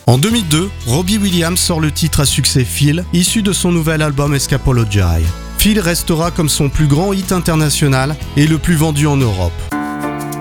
En 2002, Robbie Williams sort le titre à succès Feel, issu de son nouvel album Escapology. Feel restera comme son plus grand hit international et le plus vendu en Europe.